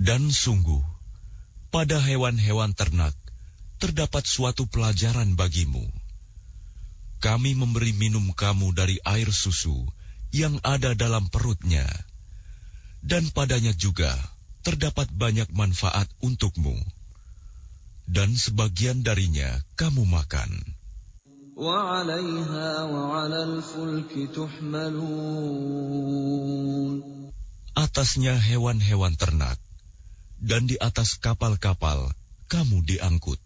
Dan sungguh, pada hewan-hewan ternak terdapat suatu pelajaran bagimu. Kami memberi minum kamu dari air susu yang ada dalam perutnya, dan padanya juga terdapat banyak manfaat untukmu, dan sebagian darinya kamu makan. وَعَلَيْهَا وَعَلَى الْفُلْكِ تُحْمَلُونَ. Atasnya hewan-hewan ternak, dan di atas kapal-kapal kamu diangkut.